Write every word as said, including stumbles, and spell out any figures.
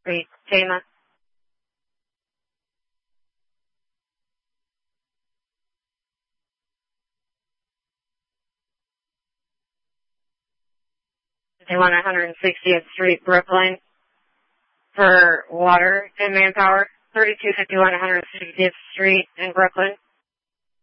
Street, Tama. They want one sixtieth Street, Brooklyn, for water and manpower. thirty-two fifty-one one sixtieth Street in Brooklyn.